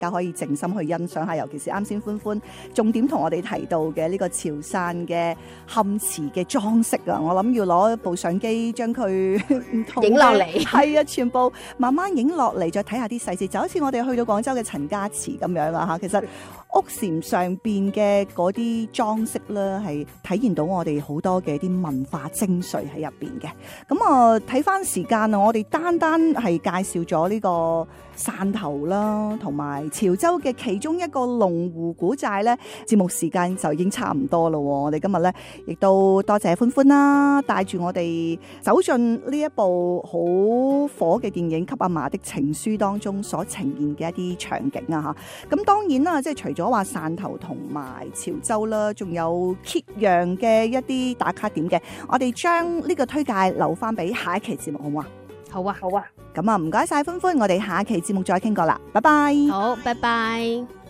大家可以靜心去欣賞下，尤其是啱先歡歡重點同我哋提到嘅呢個潮汕嘅漢祠嘅裝飾啊，我諗要攞部相機將佢唔同影落嚟， 係啊，全部慢慢影落嚟，再睇下啲細節，就好似我哋去到廣州嘅陳家祠咁樣啊嚇。其實屋檐上邊嘅嗰啲裝飾咧，係體現到我哋好多嘅啲文化精髓喺入邊嘅。咁啊，睇翻時間啊，我哋單係介紹咗呢個汕頭啦，同埋潮州嘅其中一個龍湖古寨咧，節目時間就已經差唔多咯。我哋今日咧亦都多謝歡歡啦，帶住我哋走進呢一部好火嘅電影《給阿嫲的情書》當中所呈現嘅一啲場景啊嚇。咁當然啦，即係除咗話汕頭同埋潮州啦，仲有揭陽嘅一啲打卡點嘅，我哋將呢個推介留翻俾下一期節目，好唔好啊？ 好啊，好啊， 咁啊，唔該晒歡歡，我哋下一期節目再傾過啦，拜拜。 好，拜拜。